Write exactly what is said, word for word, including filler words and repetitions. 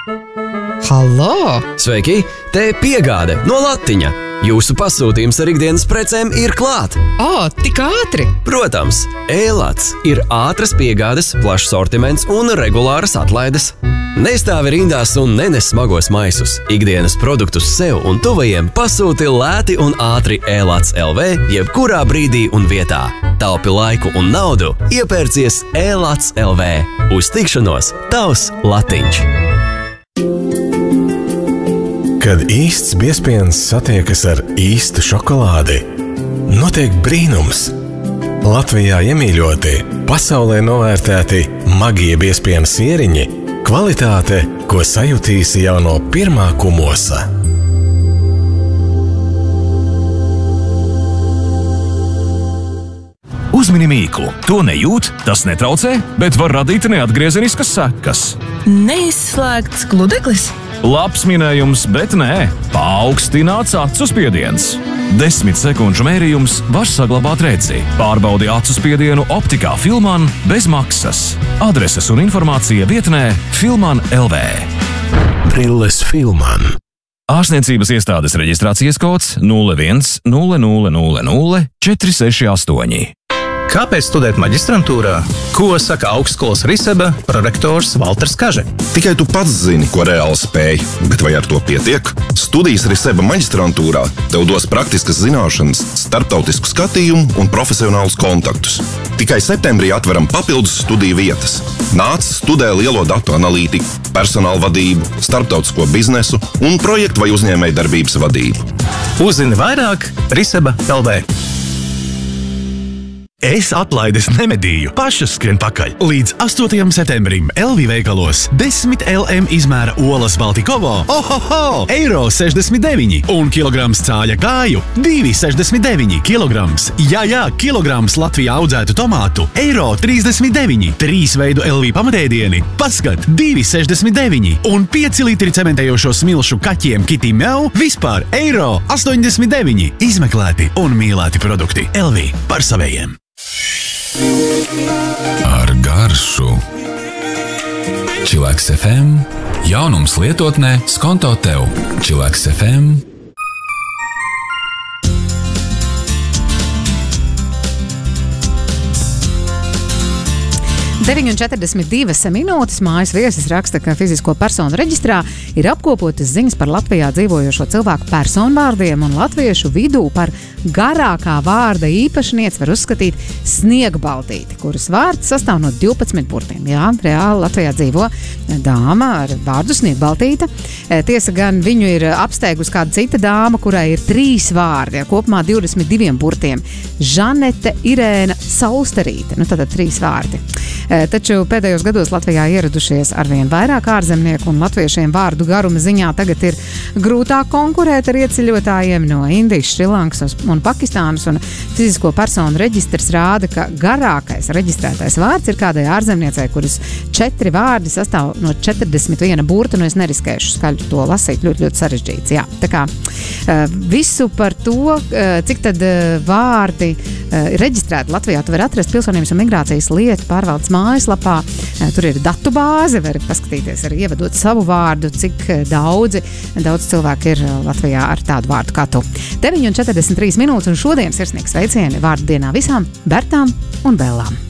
Halo! Sveiki! Te piegāde no Latiņa. Jūsu pasūtījums ar ikdienas precēm ir klāt. O, tik ātri! Protams, e-lats ir ātras piegādes, plašs sortiments un regulāras atlaides. Nestāvi rindās un nenes smagos maisus. Ikdienas produktus sev un tuvajiem pasūti lēti un ātri e-lats L V jebkurā brīdī un vietā. Taupi laiku un naudu, iepērcies e-lats L V. Uz tikšanos, tavs Latiņš! Kad īsts biezpiens satiekas ar īstu šokolādi, notiek brīnums. Latvijā iemīļoti, pasaulē novērtēti magie biezpiena sieriņi, kvalitāte, ko sajutīsi jau no pirmā kumosa. Uzmini mīklu. To nejūt, tas netraucē, bet var radīt neatgriezeniskas sekas. Neizslēgts gludeklis? Labs minējums, bet nē. Paaugstināts acu spiediens. Desmit sekundžu mērījums var saglabāt redzi. Pārbaudi acu spiedienu optikā Filman bez maksas. Adreses un informācija vietnē Filman L V. Brilles Filman. Ārstniecības iestādes reģistrācijas kods nulle viens nulle nulle nulle nulle četri seši astoņi. Kāpēc studēt maģistrantūrā? Ko saka augstskolas Riseba prorektors Valters Kaže? Tikai tu pats zini, ko reāli spēj, bet vai ar to pietiek? Studijas Riseba maģistrantūrā tev dos praktiskas zināšanas, starptautisku skatījumu un profesionālus kontaktus. Tikai septembrī atveram papildus studiju vietas. Nāc, studē lielo datu analītiku, personāla vadību, starptautisko biznesu un projektu vai uzņēmēju darbības vadību. Uzzini vairāk Riseba L V. Es atlaides nemedīju, pašas skrien pakaļ. Līdz astotajam septembrim L V veikalos desmit L M izmēra olas Baltikovo, ohoho, eiro sešdesmit deviņi un kilograms cāļa gāju divi sešdesmit deviņi kilograms. Jā, jā, kilograms Latvijā audzētu tomātu, eiro trīsdesmit deviņi. Trīs veidu L V pamatēdieni, paskat, divi sešdesmit deviņi un pieci litri cementējošo smilšu kaķiem Kitty Meow vispār eiro astoņdesmit deviņi. Izmeklēti un mīlēti produkti L V par savējiem. Ar garšu. Chillax F M. Jaunums lietotnē skonto tev. Chillax F M. deviņi un četrdesmit divas minūtes mājas viesis raksta, ka fizisko personu reģistrā ir apkopotas ziņas par Latvijā dzīvojošo cilvēku personvārdiem un latviešu vidū par garākā vārda īpašnieci var uzskatīt Sniegbaltīti, kuras vārds sastāv no divpadsmit burtiem. Jā, reāli Latvijā dzīvo dāma ar vārdu Sniegbaltīta. Tiesa gan viņu ir apsteigusi kāda cita dāma, kurai ir trīs vārdi, kopumā divdesmit diviem burtiem. Žanete Irēna Sausterīte, nu tātad trīs vārdi. Taču pēdējos gados Latvijā ieradušies arvien vairāk ārzemnieku un latviešiem vārdu garuma ziņā tagad ir grūtāk konkurēt ar ieceļotājiem no Indijas, Šrilankas un Pakistānas, un fizisko personu reģistrs rāda, ka garākais reģistrētais vārds ir kādai ārzemniecei, kuras četri vārdi sastāv no četrdesmit viena burta, un es neriskēšu skaļu to lasīt, ļoti, ļoti sarežģīts. Jā, tā kā visu par to, cik tad vārdi reģistrēti Latvijā, tu vari atrast Pilsonības un migrācijas lietu pārvaldes mājaslapā. Tur ir datu bāze, var paskatīties arī ievedot savu vārdu, cik daudzi, daudz cilvēku ir Latvijā ar tādu vārdu kā tu. deviņi un četrdesmit trīs minūtes, un šodien sirsnīgs sveicieni vārdu dienā visām Bertām un Bellām.